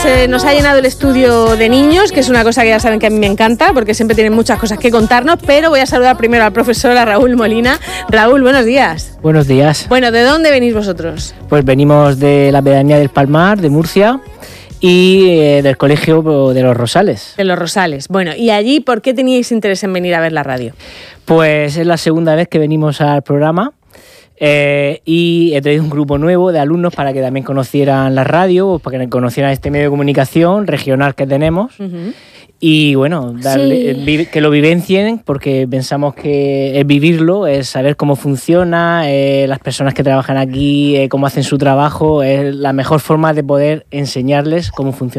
nos ha llenado el estudio de niños, que es una cosa que ya saben que a mí me encanta, porque siempre tienen muchas cosas que contarnos, pero voy a saludar primero al profesor, a Raúl Molina. Raúl, buenos días. Buenos días. Bueno, ¿de dónde venís vosotros? Pues venimos de la pedanía del Palmar, de Murcia, y del Colegio de los Rosales. De los Rosales. Bueno, ¿y allí por qué teníais interés en venir a ver la radio? Pues es la segunda vez que venimos al programa. Y he traído un grupo nuevo de alumnos para que también conocieran la radio, para que conocieran este medio de comunicación regional que tenemos. Uh-huh. Y bueno, que lo vivencien, porque pensamos que es vivirlo, es saber cómo funciona, las personas que trabajan aquí, cómo hacen su trabajo, es la mejor forma de poder enseñarles cómo funciona.